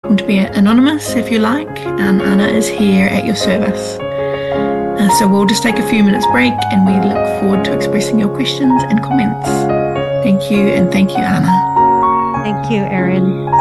welcome to be anonymous if you like. Anna is here at your service. So we'll just take a few minutes break and we look forward to expressing your questions and comments. Thank you, and thank you, Anna. Thank you, Erin.